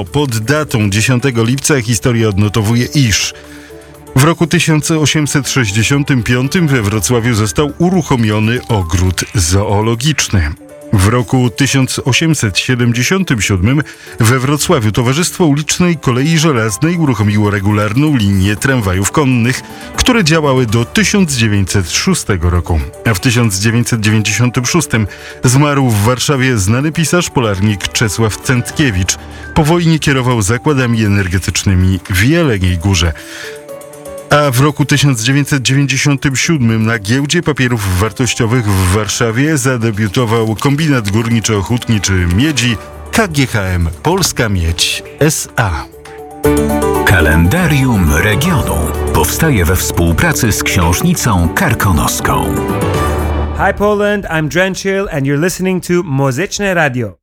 Pod datą 10 lipca historia odnotowuje, iż w roku 1865 we Wrocławiu został uruchomiony ogród zoologiczny. W roku 1877 we Wrocławiu Towarzystwo Ulicznej Kolei Żelaznej uruchomiło regularną linię tramwajów konnych, które działały do 1906 roku. A w 1996 zmarł w Warszawie znany pisarz, polarnik Czesław Cętkiewicz. Po wojnie kierował zakładami energetycznymi w Jeleniej Górze. A w roku 1997 na giełdzie papierów wartościowych w Warszawie zadebiutował kombinat górniczo-hutniczy miedzi KGHM Polska Miedź S.A. Kalendarium Regionu powstaje we współpracy z Książnicą Karkonoską. Hi Poland, I'm Drenchill and you're listening to Muzyczne Radio.